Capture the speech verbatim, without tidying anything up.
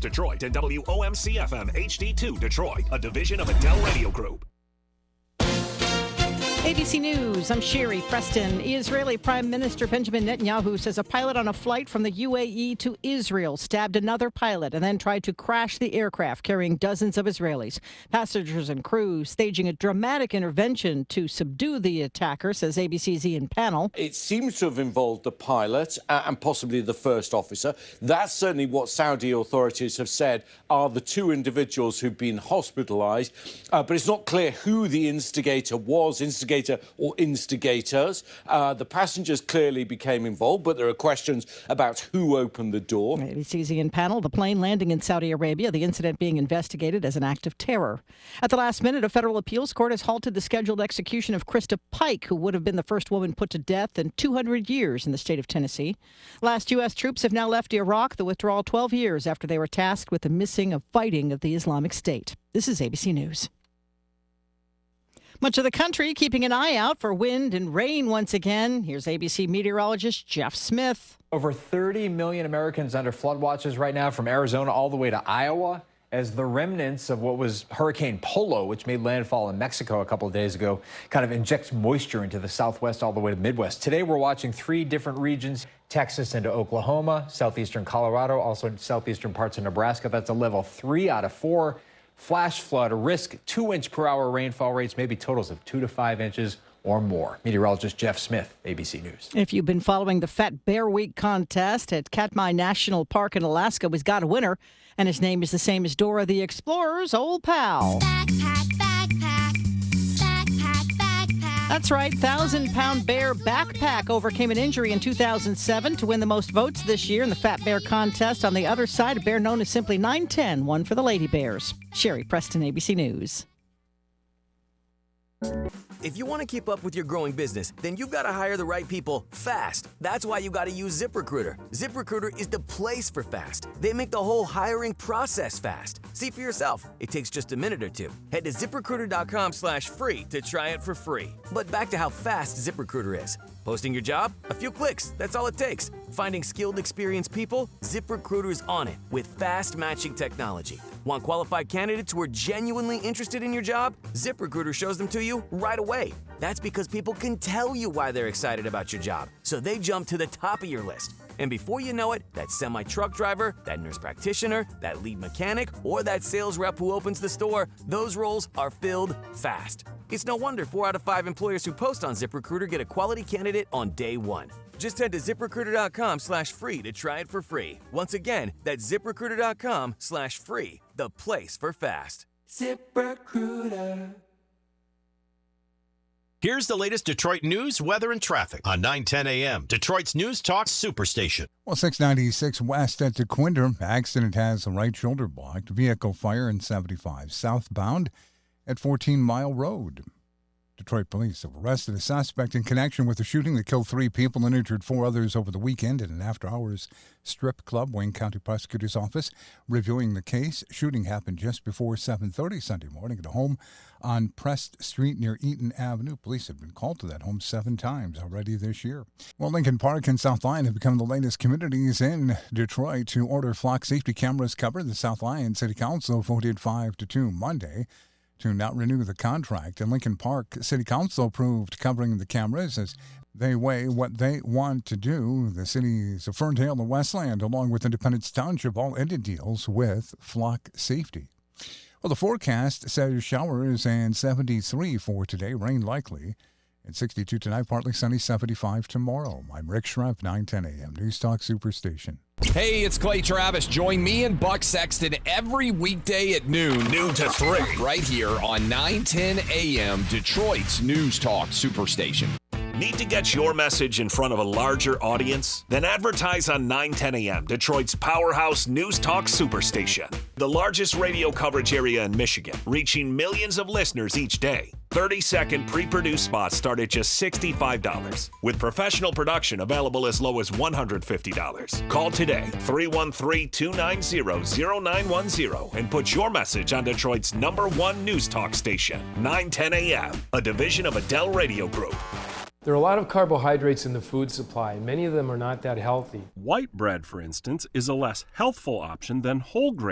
Detroit and W O M C F M H D two Detroit, a division of Adele Radio Group. A B C News, I'm Sherry Preston. Israeli Prime Minister Benjamin Netanyahu says a pilot on a flight from the U A E to Israel stabbed another pilot and then tried to crash the aircraft carrying dozens of Israelis. Passengers and crew staging a dramatic intervention to subdue the attacker, says A B C's Ian Pannell. It seems to have involved the pilot uh, and possibly the first officer. That's certainly what Saudi authorities have said are the two individuals who've been hospitalised. Uh, but it's not clear who the instigator was. Instigator or instigators. Uh, the passengers clearly became involved, but there are questions about who opened the door. A B C's Ian Pannell, the plane landing in Saudi Arabia, the incident being investigated as an act of terror. At the last minute, a federal appeals court has halted the scheduled execution of Krista Pike, who would have been the first woman put to death in two hundred years in the state of Tennessee. Last U S troops have now left Iraq, the withdrawal twelve years after they were tasked with the missing of fighting of the Islamic State. This is A B C News. Much of the country keeping an eye out for wind and rain once again. Here's A B C meteorologist Jeff Smith. Over thirty million Americans under flood watches right now from Arizona all the way to Iowa as the remnants of what was Hurricane Polo, which made landfall in Mexico a couple of days ago, kind of injects moisture into the southwest all the way to the Midwest. Today we're watching three different regions, Texas into Oklahoma, southeastern Colorado, also in southeastern parts of Nebraska. That's a level three out of four. Flash flood, risk two inch per hour rainfall rates, maybe totals of two to five inches or more. Meteorologist Jeff Smith, A B C News. If you've been following the Fat Bear Week contest at Katmai National Park in Alaska, we've got a winner, and his name is the same as Dora the Explorer's old pal. Backpack, backpack, backpack, backpack. That's right, thousand-pound bear backpack overcame an injury in two thousand seven to win the most votes this year in the Fat Bear contest. On the other side, a bear known as simply nine ten won for the Lady Bears. Sherry Preston, A B C News. If you want to keep up with your growing business, then you've got to hire the right people fast. That's why you got to use ZipRecruiter. ZipRecruiter is the place for fast. They make the whole hiring process fast. See for yourself. It takes just a minute or two. Head to ZipRecruiter.com slash free to try it for free. But back to how fast ZipRecruiter is. Posting your job? A few clicks. That's all it takes. Finding skilled, experienced people? ZipRecruiter is on it with fast matching technology. Want qualified candidates who are genuinely interested in your job? ZipRecruiter shows them to you right away. That's because people can tell you why they're excited about your job, so they jump to the top of your list. And before you know it, that semi-truck driver, that nurse practitioner, that lead mechanic, or that sales rep who opens the store, those roles are filled fast. It's no wonder four out of five employers who post on ZipRecruiter get a quality candidate on day one. Just head to ZipRecruiter.com slash free to try it for free. Once again, that's ZipRecruiter.com slash free, the place for fast. ZipRecruiter. Here's the latest Detroit news, weather, and traffic on nine ten a.m. Detroit's News Talk Superstation. Well, six ninety-six west at DeQuinder. Accident has the right shoulder blocked. Vehicle fire in seventy-five southbound at fourteen Mile Road. Detroit police have arrested a suspect in connection with the shooting that killed three people and injured four others over the weekend at an after-hours strip club. Wayne County Prosecutor's Office reviewing the case. Shooting happened just before seven thirty Sunday morning at a home on Prest Street near Eaton Avenue. Police have been called to that home seven times already this year. Well, Lincoln Park and South Lyon have become the latest communities in Detroit to order flock safety cameras covered. The South Lyon City Council voted five to two Monday to not renew the contract. And Lincoln Park City Council approved covering the cameras as they weigh what they want to do. The cities of Ferndale and Westland, along with Independence Township, all ended deals with flock safety. Well, the forecast says showers and seventy-three for today, rain likely. And sixty-two tonight, partly sunny, seventy-five tomorrow. I'm Rick Schrepp, nine ten a.m. News Talk Superstation. Hey, it's Clay Travis. Join me and Buck Sexton every weekday at noon. Noon to three. Right here on nine ten a.m. Detroit's News Talk Superstation. Need to get your message in front of a larger audience? Then advertise on nine ten a.m. Detroit's powerhouse News Talk Superstation. The largest radio coverage area in Michigan, reaching millions of listeners each day. thirty-second pre-produced spots start at just sixty-five dollars, with professional production available as low as one hundred fifty dollars. Call today, three one three, two nine zero, zero nine one zero, and put your message on Detroit's number one news talk station, nine ten a.m., a division of Adele Radio Group. There are a lot of carbohydrates in the food supply, and many of them are not that healthy. White bread, for instance, is a less healthful option than whole grain